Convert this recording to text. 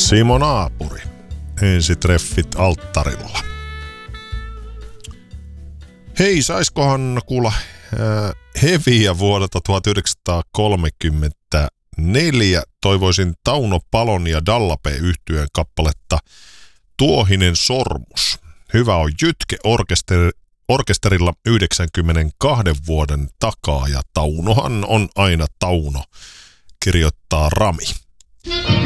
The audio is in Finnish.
Simo Naapuri. Ensitreffit alttarilla. Hei, saiskohan kuulla heviä vuodelta 1934. Toivoisin Tauno Palon ja Dallape-yhtyeen kappaletta Tuohinen sormus. Hyvä on Jytke orkesterilla 92 vuoden takaa, ja Taunohan on aina Tauno, kirjoittaa Rami.